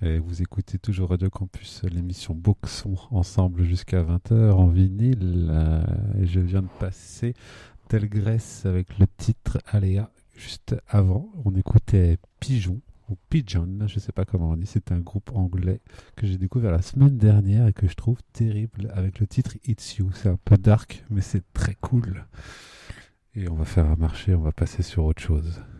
Et vous écoutez toujours Radio Campus, l'émission Boxon, ensemble jusqu'à 20h en vinyle. Et je viens de passer Telgress avec le titre Aléa. Juste avant, on écoutait Pigeon, ou Pigeon, je ne sais pas comment on dit. C'est un groupe anglais que j'ai découvert la semaine dernière et que je trouve terrible avec le titre It's You. C'est un peu dark, mais c'est très cool. Et on va faire un marché, on va passer sur autre chose.